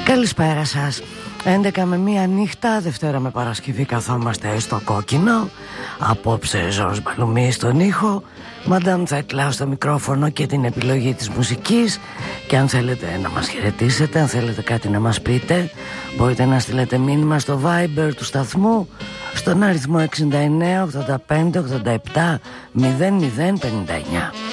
Καλησπέρα σας. 11 με 1 νύχτα, Δευτέρα με Παρασκευή καθόμαστε στο κόκκινο. Απόψε Ζόρς Μπαλουμί στον ήχο, Μαντάμ Θεκλά στο μικρόφωνο και την επιλογή της μουσικής. Και αν θέλετε να μας χαιρετήσετε, αν θέλετε κάτι να μας πείτε, μπορείτε να στείλετε μήνυμα στο Viber του σταθμού στον αριθμό 69 85 87 00 59.